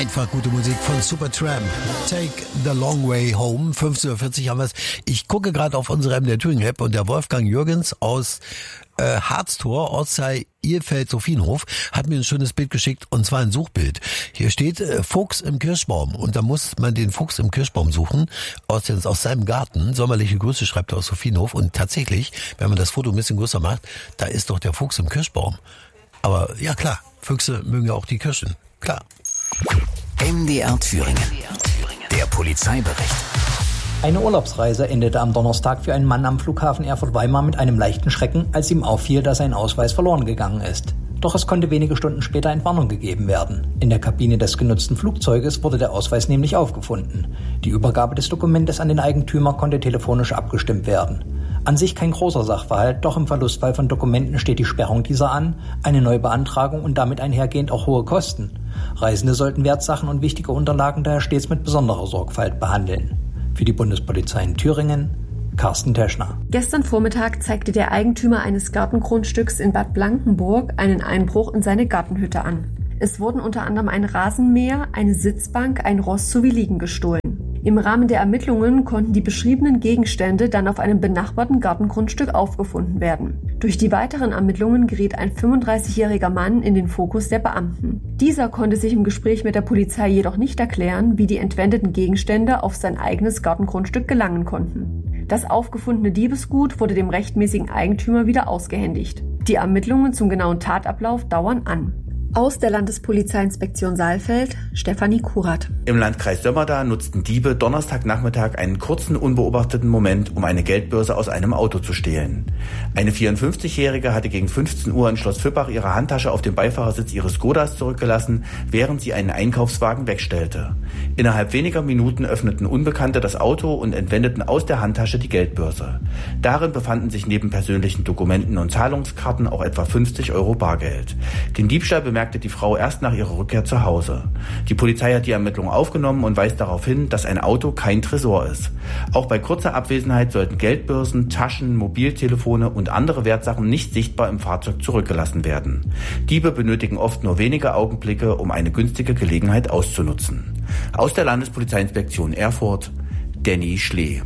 Einfach gute Musik von Supertramp. Take the long way home. 15:40 Uhr haben wir es. Ich gucke gerade auf unsere MDR Thüringen App und der Wolfgang Jürgens aus Harztor, Ortsteil Ilfeld-Sophienhof, hat mir ein schönes Bild geschickt, und zwar ein Suchbild. Hier steht Fuchs im Kirschbaum, und da muss man den Fuchs im Kirschbaum suchen, aus seinem Garten. Sommerliche Grüße schreibt er aus Sophienhof, und tatsächlich, wenn man das Foto ein bisschen größer macht, da ist doch der Fuchs im Kirschbaum. Aber ja klar, Füchse mögen ja auch die Kirschen, klar. MDR Thüringen. Der Polizeibericht. Eine Urlaubsreise endete am Donnerstag für einen Mann am Flughafen Erfurt-Weimar mit einem leichten Schrecken, als ihm auffiel, dass sein Ausweis verloren gegangen ist. Doch es konnte wenige Stunden später Entwarnung gegeben werden. In der Kabine des genutzten Flugzeuges wurde der Ausweis nämlich aufgefunden. Die Übergabe des Dokumentes an den Eigentümer konnte telefonisch abgestimmt werden. An sich kein großer Sachverhalt, doch im Verlustfall von Dokumenten steht die Sperrung dieser an, eine Neubeantragung und damit einhergehend auch hohe Kosten. Reisende sollten Wertsachen und wichtige Unterlagen daher stets mit besonderer Sorgfalt behandeln. Für die Bundespolizei in Thüringen, Carsten Teschner. Gestern Vormittag zeigte der Eigentümer eines Gartengrundstücks in Bad Blankenburg einen Einbruch in seine Gartenhütte an. Es wurden unter anderem ein Rasenmäher, eine Sitzbank, ein Rost sowie Liegen gestohlen. Im Rahmen der Ermittlungen konnten die beschriebenen Gegenstände dann auf einem benachbarten Gartengrundstück aufgefunden werden. Durch die weiteren Ermittlungen geriet ein 35-jähriger Mann in den Fokus der Beamten. Dieser konnte sich im Gespräch mit der Polizei jedoch nicht erklären, wie die entwendeten Gegenstände auf sein eigenes Gartengrundstück gelangen konnten. Das aufgefundene Diebesgut wurde dem rechtmäßigen Eigentümer wieder ausgehändigt. Die Ermittlungen zum genauen Tatablauf dauern an. Aus der Landespolizeiinspektion Saalfeld, Stefanie Kurat. Im Landkreis Sömmerda nutzten Diebe Donnerstagnachmittag einen kurzen, unbeobachteten Moment, um eine Geldbörse aus einem Auto zu stehlen. Eine 54-Jährige hatte gegen 15 Uhr in Schloss Füppach ihre Handtasche auf dem Beifahrersitz ihres Skodas zurückgelassen, während sie einen Einkaufswagen wegstellte. Innerhalb weniger Minuten öffneten Unbekannte das Auto und entwendeten aus der Handtasche die Geldbörse. Darin befanden sich neben persönlichen Dokumenten und Zahlungskarten auch etwa 50 Euro Bargeld. Den Diebstahl bemerkte die Frau erst nach ihrer Rückkehr zu Hause. Die Polizei hat die Ermittlungen aufgenommen und weist darauf hin, dass ein Auto kein Tresor ist. Auch bei kurzer Abwesenheit sollten Geldbörsen, Taschen, Mobiltelefone und andere Wertsachen nicht sichtbar im Fahrzeug zurückgelassen werden. Diebe benötigen oft nur wenige Augenblicke, um eine günstige Gelegenheit auszunutzen. Aus der Landespolizeiinspektion Erfurt, Danny Schlee.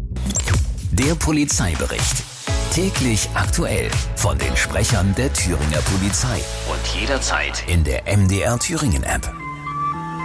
Der Polizeibericht. Täglich aktuell von den Sprechern der Thüringer Polizei und jederzeit in der MDR Thüringen App.